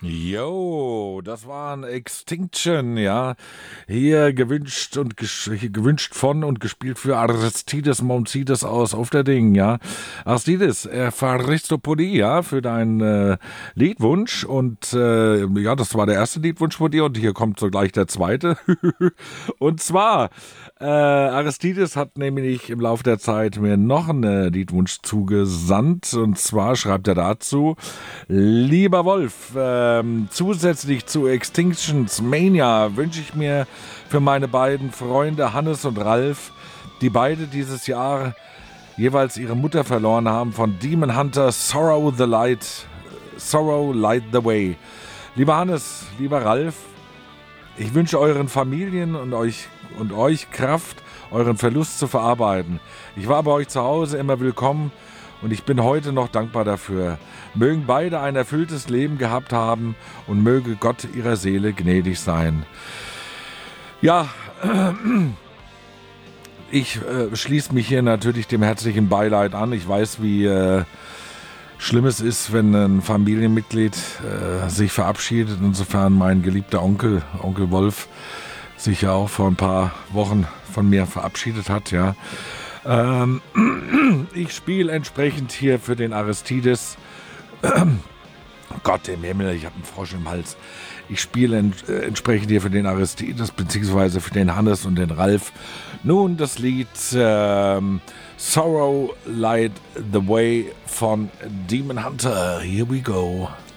Yo, das war ein Extinction, ja. Hier gewünscht von und gespielt für Aristides Mountsides aus auf der Ding, ja. Aristides, Evaristopolie, ja, für deinen Liedwunsch. Und ja, das war der erste Liedwunsch von dir und hier kommt sogleich der zweite. Und zwar, Aristides hat nämlich im Laufe der Zeit mir noch einen Liedwunsch zugesandt. Und zwar schreibt er dazu: Lieber Wolf, zusätzlich zu Extinctions Mania wünsche ich mir für meine beiden Freunde Hannes und Ralf, die beide dieses Jahr jeweils ihre Mutter verloren haben, von Demon Hunter Sorrow Light the Way. Lieber Hannes, lieber Ralf, ich wünsche euren Familien und euch Kraft, euren Verlust zu verarbeiten. Ich war bei euch zu Hause immer willkommen und ich bin heute noch dankbar dafür. Mögen beide ein erfülltes Leben gehabt haben und möge Gott ihrer Seele gnädig sein. Ja, ich schließe mich hier natürlich dem herzlichen Beileid an. Ich weiß, wie schlimm es ist, wenn ein Familienmitglied sich verabschiedet. Insofern mein geliebter Onkel Wolf, sich ja auch vor ein paar Wochen von mir verabschiedet hat, ja. Ich spiele entsprechend hier für den Aristides. Gott im Himmel, ich habe einen Frosch im Hals. Ich spiele entsprechend hier für den Aristides beziehungsweise für den Hannes und den Ralf nun das Lied Sorrow Light the Way von Demon Hunter. Here we go.